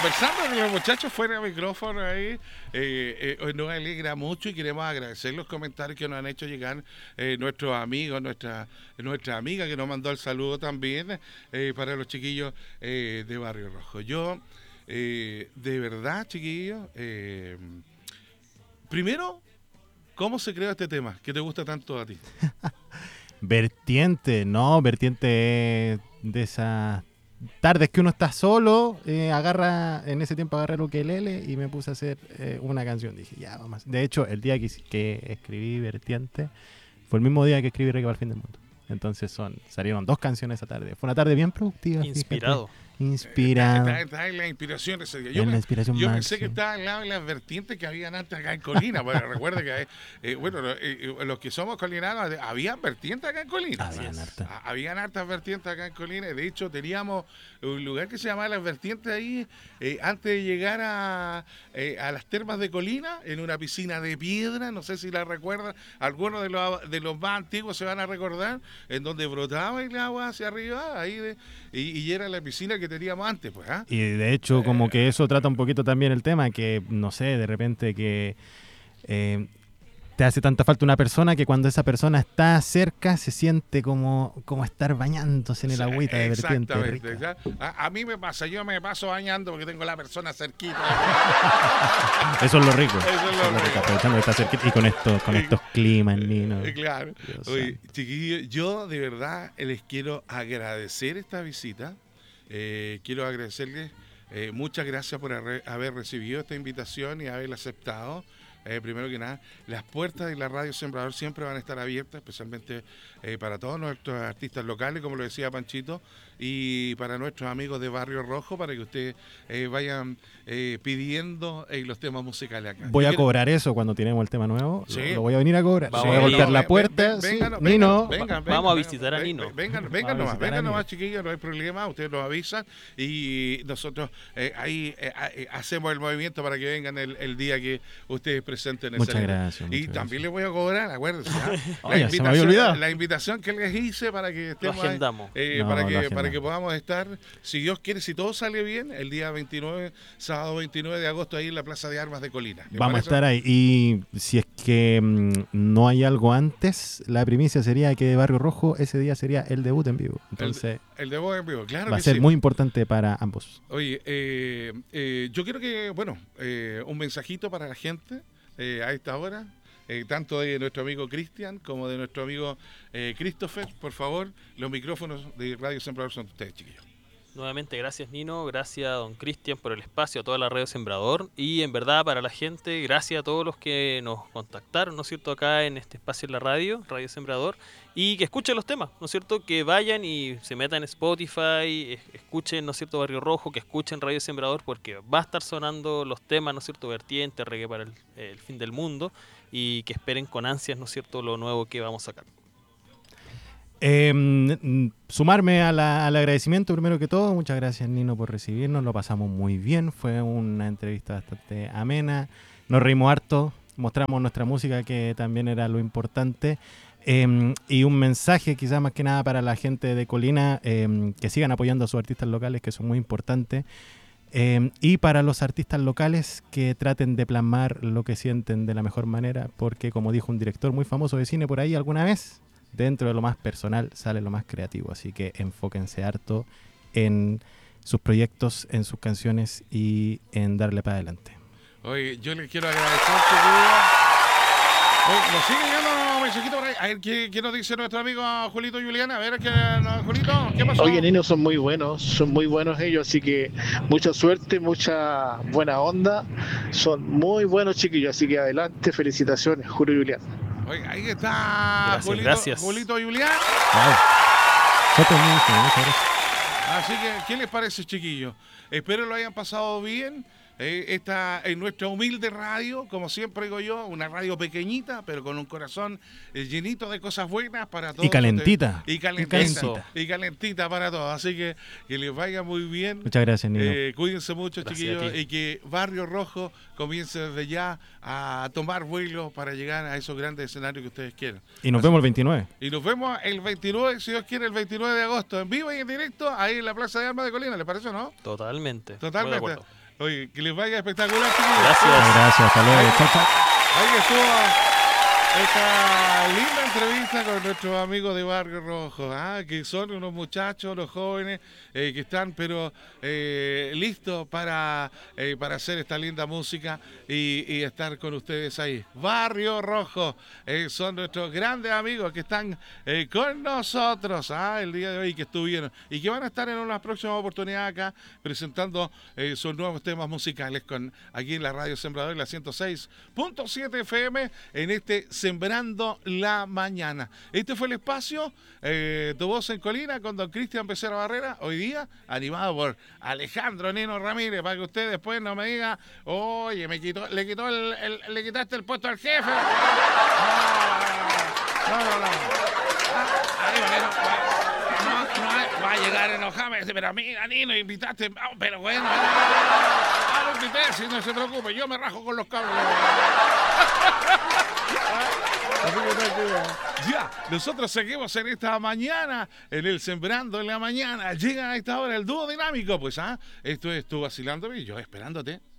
conversando con los muchachos fuera de micrófono ahí, hoy nos alegra mucho y queremos agradecer los comentarios que nos han hecho llegar nuestros amigos, nuestra amiga que nos mandó el saludo también para los chiquillos de Barrio Rojo. Yo, de verdad, chiquillos, primero, ¿cómo se creó este tema que te gusta tanto a ti? Vertiente de esas tardes que uno está solo, en ese tiempo agarré el ukelele y me puse a hacer una canción. Dije, ya, vamos. De hecho, el día que escribí Vertiente fue el mismo día que escribí Reggae para el fin del mundo. Entonces salieron 2 canciones esa tarde. Fue una tarde bien productiva. Inspirado. Está en la inspiración ese día. Yo pensé que estaba al lado de las vertientes que habían antes acá en Colina. Porque recuerde que, los que somos colinanos, habían vertientes acá en Colina. Habían hartas vertientes acá en Colina. De hecho, teníamos un lugar que se llamaba Las Vertientes ahí, antes de llegar a las termas de Colina, en una piscina de piedra. No sé si la recuerdan. Algunos de los más antiguos se van a recordar, en donde brotaba el agua hacia arriba, ahí y era la piscina que teníamos antes, pues. Y de hecho, como que eso trata un poquito también el tema, que no sé, de repente que te hace tanta falta una persona que cuando esa persona está cerca se siente como estar bañándose en el agüita de vertiente. Exactamente. A mí me pasa, yo me paso bañando porque tengo la persona cerquita. Eso es lo rico. Aprovechando que está cerquita y con estos climas, Nino. Claro. Oye, chiquillos, yo de verdad les quiero agradecer esta visita. Quiero agradecerles muchas gracias por haber recibido esta invitación y haberla aceptado. Primero que nada, las puertas de la Radio Sembrador siempre van a estar abiertas, especialmente para todos nuestros artistas locales, como lo decía Panchito, y para nuestros amigos de Barrio Rojo, para que ustedes vayan pidiendo los temas musicales acá. Voy a cobrar eso cuando tenemos el tema nuevo. Sí. Lo voy a venir a cobrar. Voy a golpear la puerta. Nino. Vamos a visitar a Nino. Vengan nomás, chiquillos, no hay problema. Ustedes nos avisan y nosotros ahí hacemos el movimiento para que vengan el día que ustedes presenten ese Muchas gracias. Y también les voy a cobrar, acuérdense. Se me había olvidado. La invitación que les hice para que estemos lo agendamos. Para que podamos estar, si Dios quiere, si todo sale bien, el día 29, sábado 29 de agosto, ahí en la Plaza de Armas de Colina. Vamos a estar ahí. Y si es que no hay algo antes, la primicia sería que de Barrio Rojo ese día sería el debut en vivo. Entonces, el debut en vivo, claro. Va a ser muy importante para ambos. Oye, yo quiero que, un mensajito para la gente a esta hora. Tanto de nuestro amigo Cristian como de nuestro amigo Christopher, por favor, los micrófonos de Radio Sembrador son ustedes, chiquillos. Nuevamente, gracias Nino, gracias a don Cristian por el espacio, a toda la Radio Sembrador y en verdad para la gente, gracias a todos los que nos contactaron, ¿no es cierto?, acá en este espacio en la Radio Sembrador y que escuchen los temas, ¿no es cierto?, que vayan y se metan en Spotify, escuchen, ¿no es cierto?, Barrio Rojo, que escuchen Radio Sembrador porque va a estar sonando los temas, ¿no es cierto?, Vertiente, Reggae para el fin del mundo y que esperen con ansias, ¿no es cierto?, lo nuevo que vamos a sacar. Sumarme al agradecimiento primero que todo. Muchas gracias, Nino, por recibirnos. Lo pasamos muy bien. Fue una entrevista bastante amena. Nos reímos harto. Mostramos nuestra música, que también era lo importante. Y un mensaje quizás más que nada para la gente de Colina, que sigan apoyando a sus artistas locales, que son muy importantes. Y para los artistas locales, que traten de plasmar lo que sienten de la mejor manera, porque como dijo un director muy famoso de cine por ahí alguna vez, dentro de lo más personal sale lo más creativo, así que enfóquense harto en sus proyectos, en sus canciones y en darle para adelante. Oye, yo les quiero agradecer, nos sigue llegando un mensajito por ahí. A ver, ¿qué nos dice nuestro amigo Julito Juliana? A ver, Julito, ¿qué pasó? Oye, Nino, son muy buenos ellos, así que mucha suerte, mucha buena onda, son muy buenos chiquillos, así que adelante, felicitaciones, Julio Julián. Oye, ahí está gracias. Julito Julián. Así que, ¿qué les parece, chiquillos? Espero lo hayan pasado bien. Esta en nuestra humilde radio, como siempre digo yo, una radio pequeñita, pero con un corazón llenito de cosas buenas para todos. Y calentita. Y calentita para todos. Así que les vaya muy bien. Muchas gracias, Nino. Cuídense mucho, chiquillos, y que Barrio Rojo comience desde ya a tomar vuelo para llegar a esos grandes escenarios que ustedes quieran. Y nos vemos el 29. Y nos vemos el 29, si Dios quiere, el 29 de agosto, en vivo y en directo, ahí en la Plaza de Armas de Colina. ¿Les parece o no? Totalmente. Oye, que les vaya espectacular. Gracias, hasta luego. Chao, chao. Ahí estuvo esta linda entrevista con nuestros amigos de Barrio Rojo, que son unos muchachos, los jóvenes, que están pero listos para hacer esta linda música y estar con ustedes ahí. Barrio Rojo, son nuestros grandes amigos que están con nosotros el día de hoy, que estuvieron y que van a estar en unas próximas oportunidades acá presentando sus nuevos temas musicales aquí en la Radio Sembrador, la 106.7 FM, en este Sembrando la Mañana. Este fue el espacio, Tu Voz en Colina, con don Cristian Becerra Barrera, hoy día animado por Alejandro Nino Ramírez, para que usted después no me diga, oye, le quitaste el puesto al jefe. No. Va a llegar enojado, pero a mí, Nino, invitaste, pero bueno, lo invité, si no se preocupe, yo me rajo con los cables. Ya, nosotros seguimos en esta mañana, en el Sembrando en la Mañana. Llega a esta hora el dúo dinámico, pues, esto es tú vacilándome y yo esperándote.